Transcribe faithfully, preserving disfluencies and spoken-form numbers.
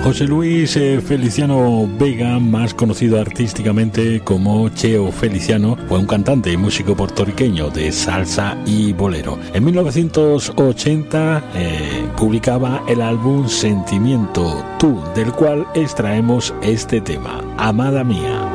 José Luis eh, Feliciano Vega, más conocido artísticamente como Cheo Feliciano, fue un cantante y músico puertorriqueño de salsa y bolero. En mil novecientos ochenta eh, publicaba el álbum Sentimiento Tú, del cual extraemos este tema, Amada Mía.